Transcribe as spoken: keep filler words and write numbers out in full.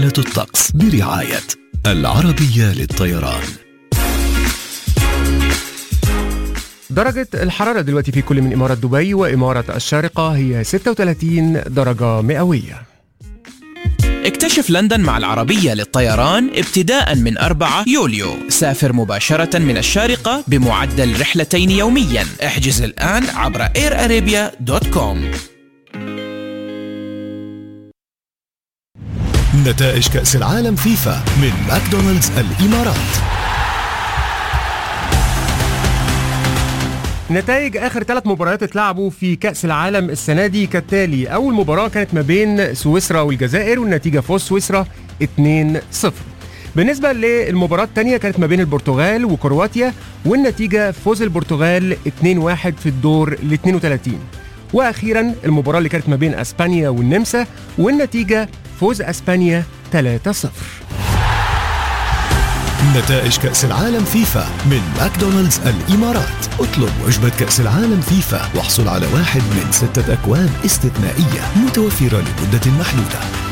الطقس برعاية العربية للطيران. درجة الحرارة دلوقتي في كل من إمارة دبي وإمارة الشارقة هي ستة وثلاثين درجة مئوية. اكتشف لندن مع العربية للطيران ابتداء من أربعة يوليو. سافر مباشرة من الشارقة بمعدل رحلتين يوميا. احجز الآن عبر اير ارابيا دوت كوم. نتائج كأس العالم فيفا من ماكدونالدز الإمارات. نتائج آخر ثلاث مباريات اتلعبوا في كأس العالم السنة دي كالتالي: أول مباراة كانت ما بين سويسرا والجزائر والنتيجة فوز سويسرا اثنين صفر. بالنسبة للمباراة الثانية كانت ما بين البرتغال وكرواتيا والنتيجة فوز البرتغال اثنين واحد في الدور ال اثنين وثلاثين. وأخيرا المباراة اللي كانت ما بين أسبانيا والنمسا والنتيجة فوز أسبانيا ثلاثة صفر. نتائج كأس العالم فيفا من ماكدونالدز الإمارات. اطلب وجبة كأس العالم فيفا واحصل على واحد من ستة أكواب استثنائية متوفرة لمدة محدودة.